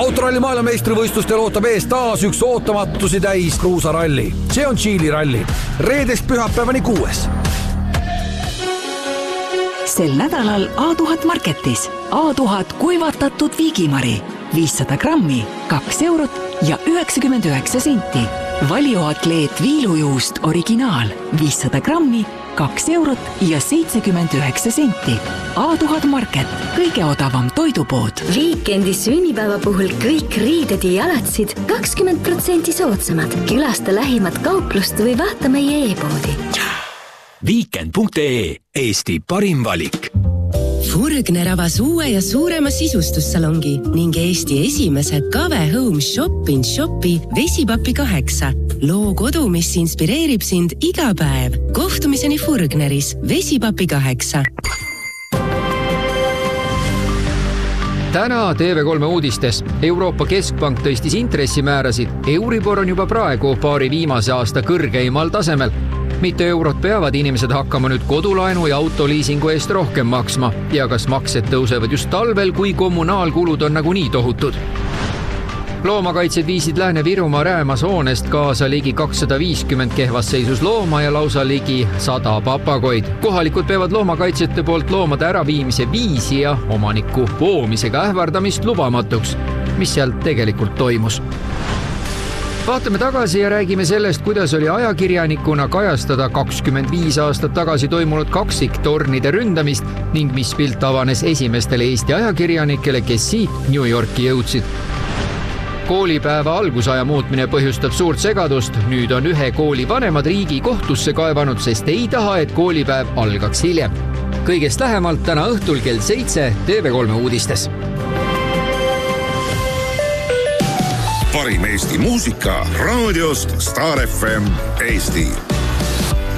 Autoralli maailmameistrivõistlustel ootab ees taas üks ootamatusi täis kruusaralli. See on Tšiili ralli. Reedest pühapäevani 6. Sel nädalal A1000 Marketis. A1000 kuivatatud viigimari. 500 grammi, 2 eurot ja 99 senti. Valioatleet viilujuust originaal. 500 grammi, 2 eurot ja 79 senti. A1000 Market, kõige odavam toidupood. Viikendi sünnipäeva puhul kõik riided ja jalatsid 20% soodsamad. Külasta lähimat kauplust või vaata meie e-poodi. Weekend.ee, Eesti parim valik. Furgner avas uue ja suurema sisustussalongi ning Eesti esimese Kave Home Shop-in-Shopi Vesipapi 8. Loo kodu, mis inspireerib sind iga päev. Kohtumiseni Furgneris Vesipapi 8. Täna TV3 uudistes. Euroopa Keskpank tõstis intressimäärasid. Euribor on juba praegu paari viimase aasta kõrgeimal tasemel. Mitte eurot peavad inimesed hakkama nüüd kodulaenu ja autoliisingu eest rohkem maksma ja kas maksed tõusevad just talvel, kui kommunaalkulud on nagunii tohutud. Loomakaitsed viisid Lääne-Virumaa Räämas hoonest kaasa ligi 250 kehvas seisus looma ja lausa ligi 100 papagoid. Kohalikud peavad loomakaitsjate poolt loomade äraviimise viisi ja omaniku poomisega ähvardamist lubamatuks. Mis seal tegelikult toimus? Vaatame tagasi ja räägime sellest, kuidas oli ajakirjanikuna kajastada 25 aastat tagasi toimunud kaksiktornide ründamist ning mis pilt avanes esimestele Eesti ajakirjanikele, kes siit New Yorki jõudsid. Koolipäeva algusaja muutmine põhjustab suurt segadust. Nüüd on ühe kooli vanemad riigi kohtusse kaevanud, sest ei taha, et koolipäev algaks hiljem. Kõigest lähemalt täna õhtul kell 7 TV3 uudistes. Parim Eesti muusika raadiost Star FM Eesti.